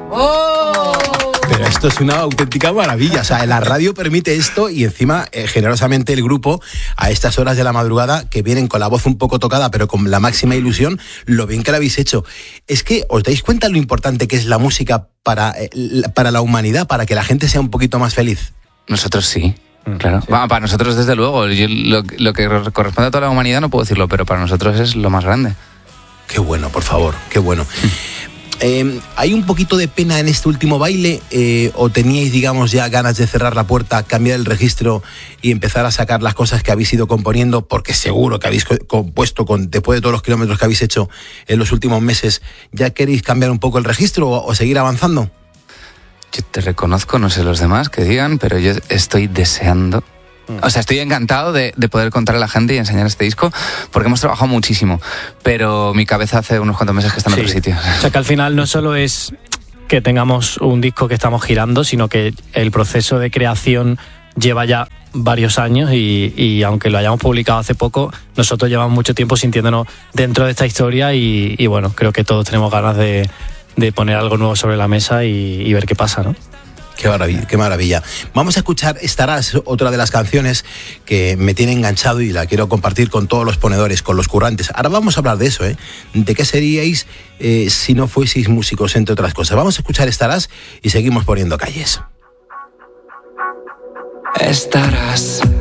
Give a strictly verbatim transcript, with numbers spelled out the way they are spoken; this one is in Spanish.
¡Oh! Pero esto es una auténtica maravilla. O sea, la radio permite esto y encima, eh, generosamente, el grupo, a estas horas de la madrugada, que vienen con la voz un poco tocada, pero con la máxima ilusión, lo bien que lo habéis hecho. Es que, ¿os dais cuenta lo importante que es la música para, eh, para la humanidad, para que la gente sea un poquito más feliz? Nosotros sí. Claro, sí. Bueno, para nosotros desde luego. Yo, lo, lo que corresponde a toda la humanidad no puedo decirlo, pero para nosotros es lo más grande. Qué bueno, por favor, qué bueno. Eh, ¿Hay un poquito de pena en este último baile eh, o teníais, digamos, ya ganas de cerrar la puerta, cambiar el registro y empezar a sacar las cosas que habéis ido componiendo? Porque seguro que habéis compuesto, con, después de todos los kilómetros que habéis hecho en los últimos meses, ¿ya queréis cambiar un poco el registro o, o seguir avanzando? Yo te reconozco, no sé los demás que digan, pero yo estoy deseando... O sea, estoy encantado de, de poder contar a la gente y enseñar este disco, porque hemos trabajado muchísimo, pero mi cabeza hace unos cuantos meses que está en sí. otro sitio. O sea, que al final no solo es que tengamos un disco que estamos girando, sino que el proceso de creación lleva ya varios años y, y aunque lo hayamos publicado hace poco, nosotros llevamos mucho tiempo sintiéndonos dentro de esta historia y, y bueno, creo que todos tenemos ganas de, de poner algo nuevo sobre la mesa y, y ver qué pasa, ¿no? Qué maravilla, qué maravilla. Vamos a escuchar Estarás, otra de las canciones que me tiene enganchado y la quiero compartir con todos los ponedores, con los currantes. Ahora vamos a hablar de eso, ¿eh? ¿De qué seríais eh, si no fueseis músicos, entre otras cosas? Vamos a escuchar Estarás y seguimos poniendo calles. Estarás